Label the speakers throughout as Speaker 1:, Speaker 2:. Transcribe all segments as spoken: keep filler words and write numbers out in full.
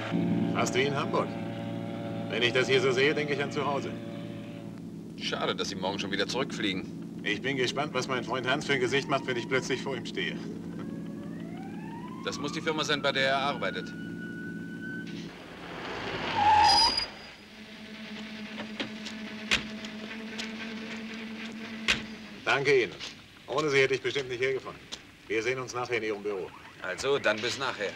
Speaker 1: Fast wie in Hamburg. Wenn ich das hier so sehe, denke ich an zu Hause.
Speaker 2: Schade, dass Sie morgen schon wieder zurückfliegen.
Speaker 1: Ich bin gespannt, was mein Freund Hans für ein Gesicht macht, wenn ich plötzlich vor ihm stehe.
Speaker 2: Das muss die Firma sein, bei der er arbeitet.
Speaker 1: Danke Ihnen. Ohne Sie hätte ich bestimmt nicht hergefunden. Wir sehen uns nachher in Ihrem Büro.
Speaker 2: Also, dann bis nachher.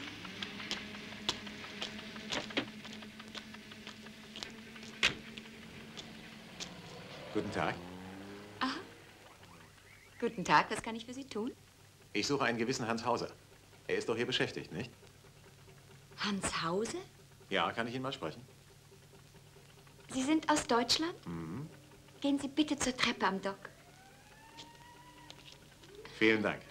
Speaker 1: Guten Tag.
Speaker 3: Aha. Guten Tag, was kann ich für Sie tun?
Speaker 1: Ich suche einen gewissen Hans Hauser. Er ist doch hier beschäftigt, nicht?
Speaker 3: Hans Hauser?
Speaker 1: Ja, kann ich ihn mal sprechen?
Speaker 3: Sie sind aus Deutschland?
Speaker 1: Mhm.
Speaker 3: Gehen Sie bitte zur Treppe am Dock.
Speaker 1: Vielen Dank.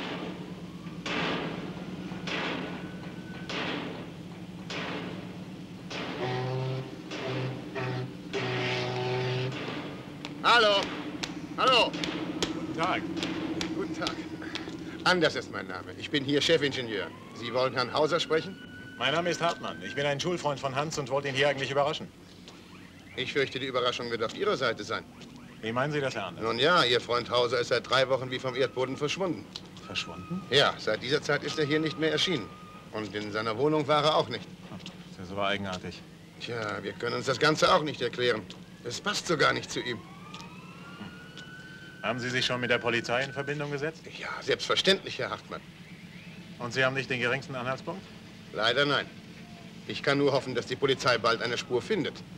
Speaker 4: Hallo. Hallo.
Speaker 1: Guten Tag.
Speaker 4: Guten Tag. Anders ist mein Name. Ich bin hier Chefingenieur. Sie wollen Herrn Hauser sprechen?
Speaker 1: Mein Name ist Hartmann. Ich bin ein Schulfreund von Hans und wollte ihn hier eigentlich überraschen.
Speaker 4: Ich fürchte, die Überraschung wird auf Ihrer Seite sein.
Speaker 1: Wie meinen Sie das, Herr Anders?
Speaker 4: Nun ja, Ihr Freund Hauser ist seit drei Wochen wie vom Erdboden verschwunden.
Speaker 1: Verschwunden?
Speaker 4: Ja, seit dieser Zeit ist er hier nicht mehr erschienen. Und in seiner Wohnung war er auch nicht.
Speaker 1: Das ist aber eigenartig.
Speaker 4: Tja, wir können uns das Ganze auch nicht erklären. Es passt so gar nicht zu ihm.
Speaker 1: Haben Sie sich schon mit der Polizei in Verbindung gesetzt?
Speaker 4: Ja, selbstverständlich, Herr Hartmann.
Speaker 1: Und Sie haben nicht den geringsten Anhaltspunkt?
Speaker 4: Leider nein. Ich kann nur hoffen, dass die Polizei bald eine Spur findet.